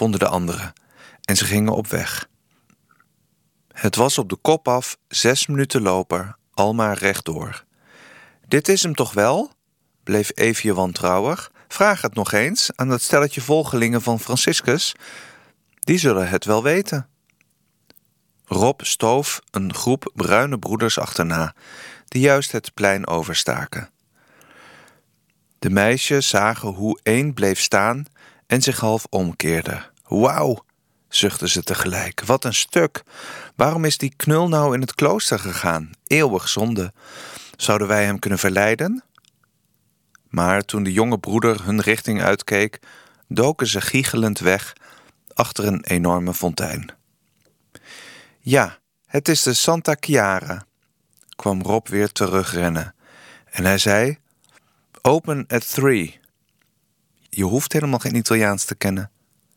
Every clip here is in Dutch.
vonden de anderen en ze gingen op weg. Het was op de kop af 6 minuten loper, almaar rechtdoor. Dit is hem toch wel? Bleef Eefje wantrouwig. Vraag het nog eens aan dat stelletje volgelingen van Franciscus. Die zullen het wel weten. Rob stoof een groep bruine broeders achterna, die juist het plein overstaken. De meisjes zagen hoe één bleef staan en zich half omkeerde. Wauw, zuchtten ze tegelijk. Wat een stuk. Waarom is die knul nou in het klooster gegaan? Eeuwig zonde. Zouden wij hem kunnen verleiden? Maar toen de jonge broeder hun richting uitkeek, doken ze giechelend weg achter een enorme fontein. Ja, het is de Santa Chiara, kwam Rob weer terugrennen. En hij zei, open at 3. Je hoeft helemaal geen Italiaans te kennen.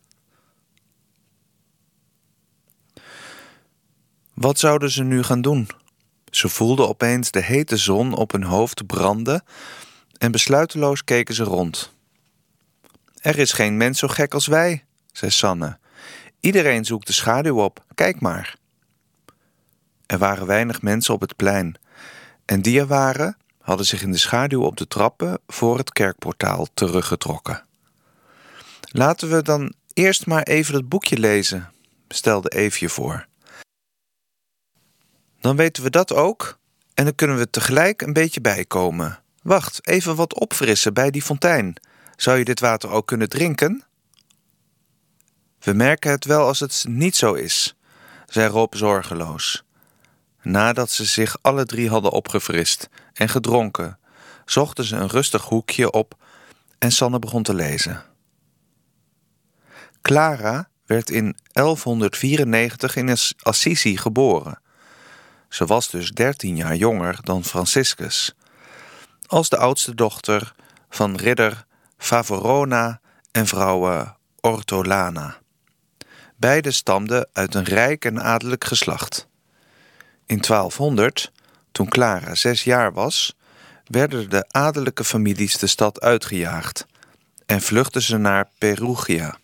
Wat zouden ze nu gaan doen? Ze voelden opeens de hete zon op hun hoofd branden en besluiteloos keken ze rond. Er is geen mens zo gek als wij, zei Sanne. Iedereen zoekt de schaduw op, kijk maar. Er waren weinig mensen op het plein en die er waren, hadden zich in de schaduw op de trappen voor het kerkportaal teruggetrokken. Laten we dan eerst maar even het boekje lezen, stelde Eefje voor. Dan weten we dat ook en dan kunnen we tegelijk een beetje bijkomen. Wacht, even wat opfrissen bij die fontein. Zou je dit water ook kunnen drinken? We merken het wel als het niet zo is, zei Rob zorgeloos. Nadat ze zich alle 3 hadden opgefrist en gedronken, zochten ze een rustig hoekje op en Sanne begon te lezen. Clara werd in 1194 in Assisi geboren. Ze was dus 13 jaar jonger dan Franciscus, als de oudste dochter van ridder Favorona en vrouw Ortolana. Beide stamden uit een rijk en adellijk geslacht. In 1200, toen Clara 6 jaar was, werden de adellijke families de stad uitgejaagd en vluchtten ze naar Perugia.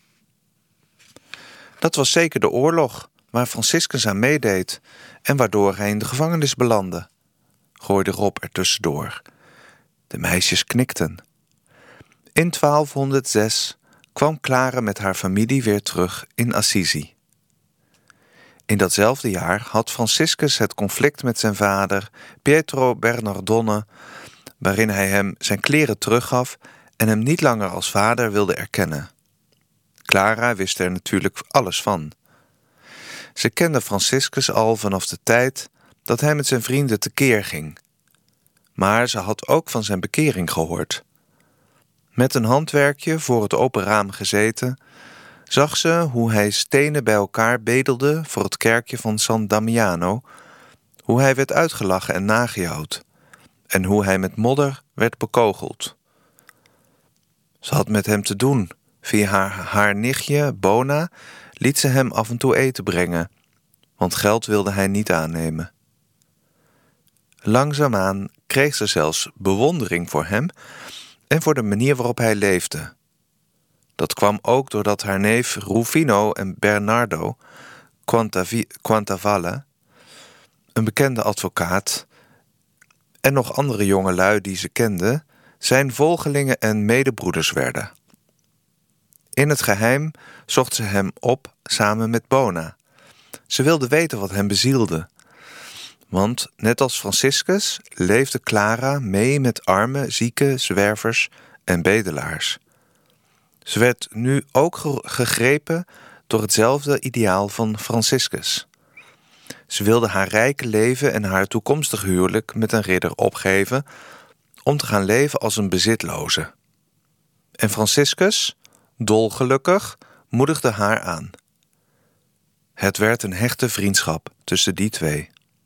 Dat was zeker de oorlog waar Franciscus aan meedeed en waardoor hij in de gevangenis belandde, gooide Rob er tussendoor. De meisjes knikten. In 1206 kwam Clara met haar familie weer terug in Assisi. In datzelfde jaar had Franciscus het conflict met zijn vader, Pietro Bernardone, waarin hij hem zijn kleren teruggaf en hem niet langer als vader wilde erkennen. Clara wist er natuurlijk alles van. Ze kende Franciscus al vanaf de tijd dat hij met zijn vrienden tekeer ging. Maar ze had ook van zijn bekering gehoord. Met een handwerkje voor het open raam gezeten, zag ze hoe hij stenen bij elkaar bedelde voor het kerkje van San Damiano, hoe hij werd uitgelachen en nagejouwd, en hoe hij met modder werd bekogeld. Ze had met hem te doen. Via haar nichtje, Bona, liet ze hem af en toe eten brengen, want geld wilde hij niet aannemen. Langzaamaan kreeg ze zelfs bewondering voor hem en voor de manier waarop hij leefde. Dat kwam ook doordat haar neef Rufino en Bernardo Quantavalle, een bekende advocaat, en nog andere jongelui die ze kende, zijn volgelingen en medebroeders werden. In het geheim zocht ze hem op samen met Bona. Ze wilde weten wat hem bezielde. Want net als Franciscus leefde Clara mee met armen, zieken, zwervers en bedelaars. Ze werd nu ook gegrepen door hetzelfde ideaal van Franciscus. Ze wilde haar rijke leven en haar toekomstig huwelijk met een ridder opgeven om te gaan leven als een bezitloze. En Franciscus, dolgelukkig, moedigde haar aan. Het werd een hechte vriendschap tussen die 2.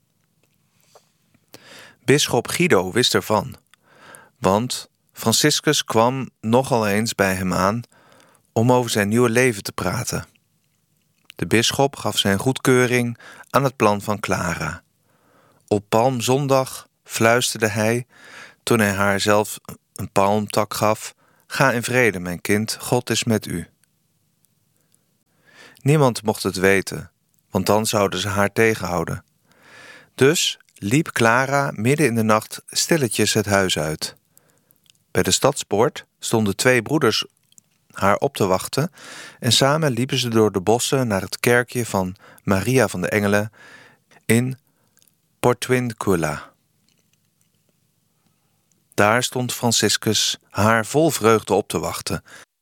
Bisschop Guido wist ervan, want Franciscus kwam nogal eens bij hem aan om over zijn nieuwe leven te praten. De bisschop gaf zijn goedkeuring aan het plan van Clara. Op Palmzondag fluisterde hij, toen hij haar zelf een palmtak gaf: ga in vrede, mijn kind, God is met u. Niemand mocht het weten, want dan zouden ze haar tegenhouden. Dus liep Clara midden in de nacht stilletjes het huis uit. Bij de stadspoort stonden 2 broeders haar op te wachten en samen liepen ze door de bossen naar het kerkje van Maria van de Engelen in Portwincula. Daar stond Franciscus haar vol vreugde op te wachten